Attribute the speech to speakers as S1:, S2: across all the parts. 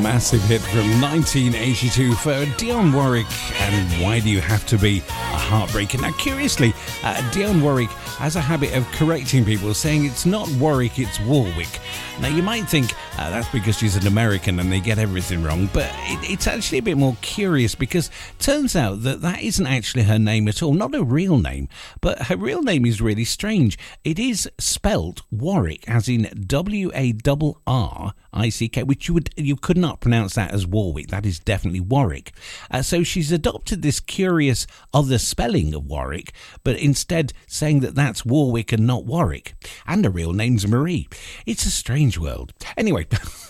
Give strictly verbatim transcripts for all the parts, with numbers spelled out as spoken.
S1: massive hit from nineteen eighty-two for Dionne Warwick and Why Do You Have to Be a Heartbreaker. Now, curiously, uh, Dionne Warwick has a habit of correcting people, saying it's not Warwick, it's Warwick. Now, you might think uh, that's because she's an American and they get everything wrong, but it, it's actually a bit more curious because turns out that that isn't actually her name at all, not a real name, but her real name is really strange. It is spelt Warwick, as in W A R R I C K, which you would you could not pronounce that as Warwick. That is definitely Warwick. Uh, so she's adopted this curious other spelling of Warwick, but instead saying that that's Warwick and not Warwick. And her real name's Marie. It's a strange world. Anyway,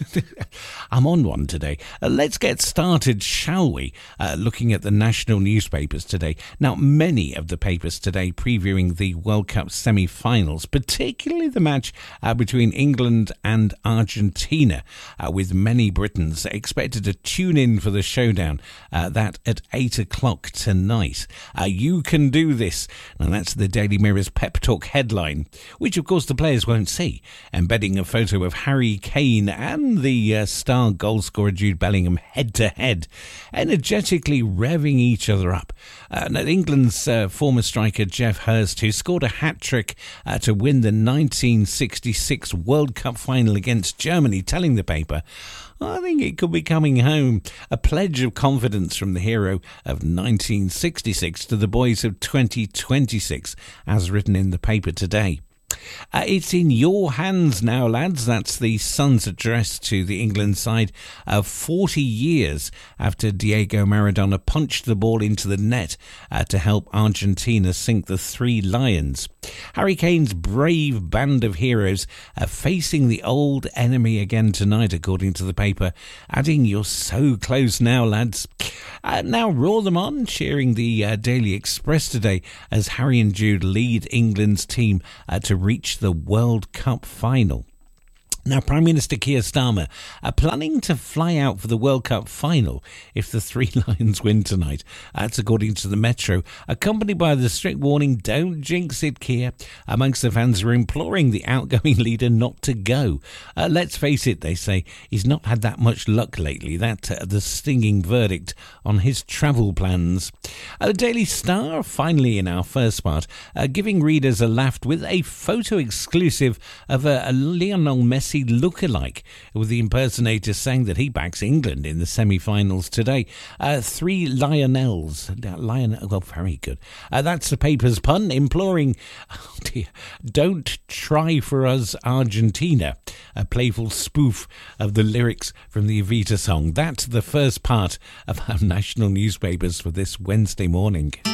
S1: I'm on one today. Uh, let's get started, shall we? Uh, looking at the national newspapers today. Now, many of the papers today previewing the World Cup semi-finals, particularly the match uh, between England and Argentina, uh, with many Britons expected to tune in for the showdown, uh, that at eight o'clock tonight. Uh, you can do this. Now, that's the Daily Mirror's pep talk headline, which of course the players won't see, embedding a photo of Harry Kane and the uh, star goalscorer Jude Bellingham head to head, energetically revving each other up. Uh, and England's uh, former striker Geoff Hurst, who scored a hat-trick uh, to win the nineteen sixty-six World Cup final against Germany, telling the paper, I think it could be coming home. A pledge of confidence from the hero of nineteen sixty-six to the boys of twenty twenty-six, as written in the paper today. Uh, it's in your hands now, lads. That's the Sun's address to the England side uh, forty years after Diego Maradona punched the ball into the net uh, to help Argentina sink the Three Lions. Harry Kane's brave band of heroes are facing the old enemy again tonight, according to the paper, adding, you're so close now, lads. Uh, now roar them on, cheering the uh, Daily Express today as Harry and Jude lead England's team uh, to reach the World Cup final. Now, Prime Minister Keir Starmer are planning to fly out for the World Cup final if the Three Lions win tonight. That's according to the Metro, accompanied by the strict warning, don't jinx it, Keir, amongst the fans who are imploring the outgoing leader not to go. Uh, let's face it, they say, he's not had that much luck lately. That uh, the stinging verdict on his travel plans. Uh, the Daily Star, finally in our first part, uh, giving readers a laugh with a photo exclusive of a, a Lionel Messi look-alike, with the impersonator saying that he backs England in the semi-finals today. Uh, three Lionels. Lion, well, very good. Uh, that's the paper's pun, imploring, oh dear, don't try for us Argentina. A playful spoof of the lyrics from the Evita song. That's the first part of our national newspapers for this Wednesday morning.